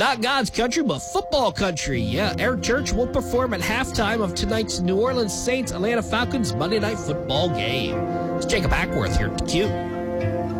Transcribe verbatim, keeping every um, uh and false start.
Not God's country, but football country. Yeah, Eric Church will perform at halftime of tonight's New Orleans Saints Atlanta Falcons Monday Night Football game. It's Jacob Hackworth here at the Q.